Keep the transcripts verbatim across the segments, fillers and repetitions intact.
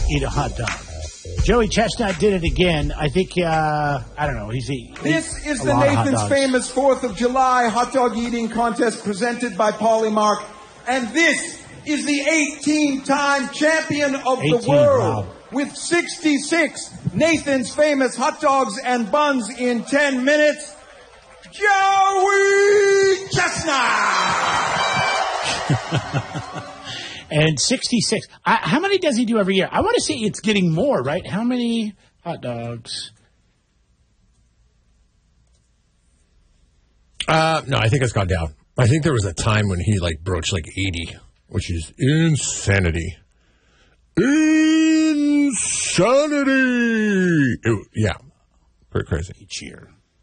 eat a hot dog. Joey Chestnut did it again. I think, uh, I don't know. He's eating. This is the Nathan's famous fourth of July hot dog eating contest presented by Polymark. And this is the eighteen-time champion of the world. Wow. With sixty-six Nathan's famous hot dogs and buns in ten minutes, Joey Chestnut! And sixty-six. I, how many does he do every year? I want to say it's getting more, right? How many hot dogs? Uh, no, I think it's gone down. I think there was a time when he like broached like eighty, which is insanity. Insanity! It, yeah, pretty crazy. Each year.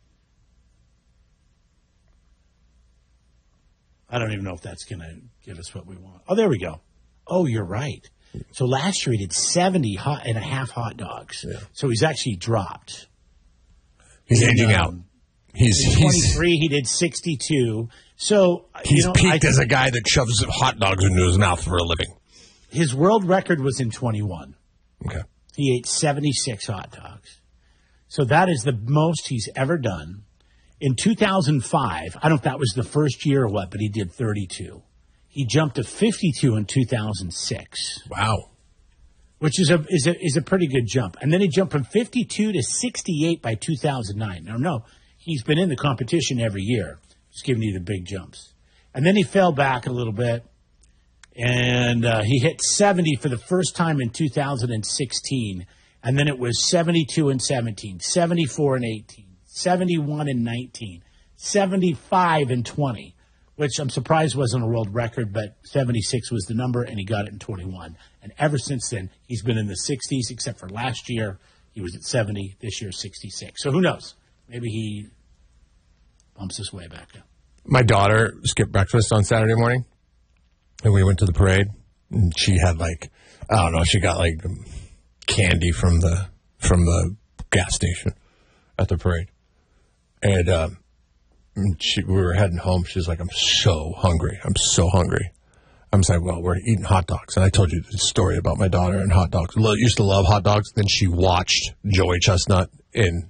I don't even know if that's going to give us what we want. Oh, there we go. Oh, you're right. So last year he did seventy hot and a half hot dogs. Yeah. So he's actually dropped. He's and, aging um, out. He's, he's twenty-three. He's, he did sixty-two. So he's you know, peaked I, as a guy that shoves hot dogs into his mouth for a living. His world record was in twenty-one. Okay. He ate seventy-six hot dogs. So that is the most he's ever done. In two thousand five, I don't know if that was the first year or what, but he did thirty-two. He jumped to fifty-two in two thousand six. Wow. Which is a is a is a pretty good jump. And then he jumped from fifty-two to sixty-eight by two thousand nine. Now, no, he's been in the competition every year. Just giving you the big jumps. And then he fell back a little bit. And uh, he hit seventy for the first time in two thousand sixteen. And then it was seventy-two and seventeen, seventy-four and eighteen, seventy-one and nineteen, seventy-five and twenty. Which I'm surprised wasn't a world record, but seventy-six was the number, and he got it in twenty-one. And ever since then, he's been in the sixties, except for last year. He was at seventy, this year sixty-six. So who knows? Maybe he bumps his way back up. My daughter skipped breakfast on Saturday morning, and we went to the parade, and she had, like, I don't know, she got, like, candy from the from the gas station at the parade. And, um, She, we were heading home. She was like, I'm so hungry. I'm so hungry. I'm like, well, we're eating hot dogs. And I told you the story about my daughter and hot dogs. Lo- used to love hot dogs. Then she watched Joey Chestnut in.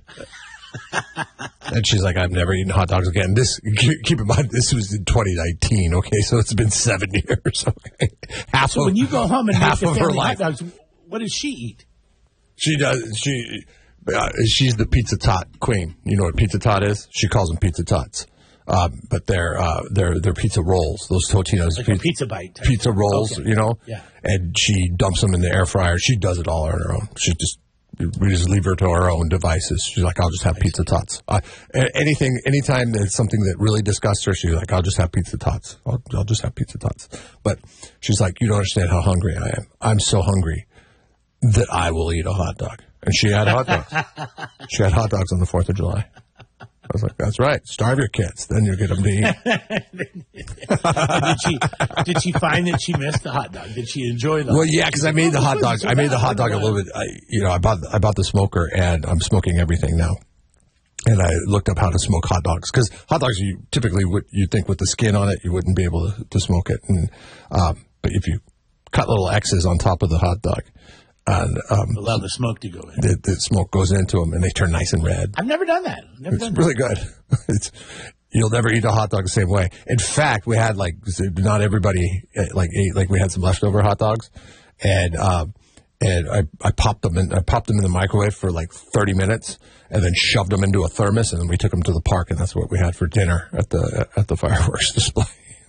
And she's like, I've never eaten hot dogs again. This, keep in mind, this was in twenty nineteen, okay? So it's been seven years, okay? Half so of, when you go home and half make the of her family life. hot dogs, what does she eat? She does, she... Uh, she's the pizza tot queen. You know what pizza tot is? She calls them pizza tots. Um, but they're, uh, they're, they're pizza rolls. Those Totino's. Like pizza, a pizza bite. Type. Pizza rolls, okay. you know? Yeah. And she dumps them in the air fryer. She does it all on her own. She just, we just leave her to her own devices. She's like, I'll just have pizza tots. Uh, anything, anytime there's something that really disgusts her, she's like, I'll just have pizza tots. I'll, I'll just have pizza tots. But she's like, you don't understand how hungry I am. I'm so hungry that I will eat a hot dog. And she had hot dogs. She had hot dogs on the fourth of July. I was like, that's right. Starve your kids. Then you get them to eat. did, she, did she find that she missed the hot dog? Did she enjoy the Well, yeah, because I made the hot dogs. I made the hot dog a little bit. I, you know, I bought I bought the smoker, and I'm smoking everything now. And I looked up how to smoke hot dogs. Because hot dogs, you typically, would you think with the skin on it, you wouldn't be able to, to smoke it. And um, But if you cut little X's on top of the hot dog, and um, allow the smoke to go in. The, the smoke goes into them, and they turn nice and red. I've never done that. Never it's done really that. good. It's, you'll never eat a hot dog the same way. In fact, we had like not everybody like ate like we had some leftover hot dogs, and um, and I, I popped them in I popped them in the microwave for like thirty minutes, and then shoved them into a thermos, and then we took them to the park, and that's what we had for dinner at the at the fireworks display.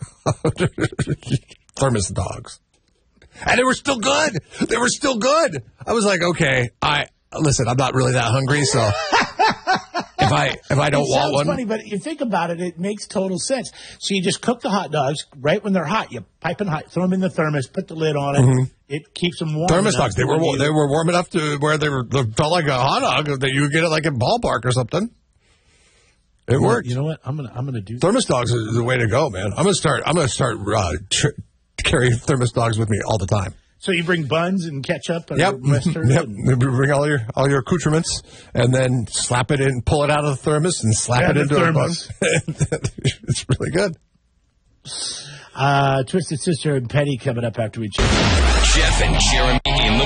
Thermos dogs. And they were still good. They were still good. I was like, okay, I listen. I'm not really that hungry, so if I if I don't it want one, funny, but you think about it, it makes total sense. So you just cook the hot dogs right when they're hot. You pipe them hot, throw them in the thermos, put the lid on it. Mm-hmm. It keeps them warm. Thermos dogs. They were you. they were warm enough to where they were they felt like a hot dog that you would get it like in ballpark or something. It well, worked. You know what? I'm gonna I'm gonna do thermos dogs is the way to go, man. I'm gonna start. I'm gonna start. Uh, tr- carry thermos dogs with me all the time. So you bring buns and ketchup and yep. mustard? Yep. And... Bring all your all your accoutrements and then slap it in, pull it out of the thermos and slap yeah, it into thermos. a bun. It's really good. Uh, Twisted Sister and Petty coming up after we check. Jeff and Jeremy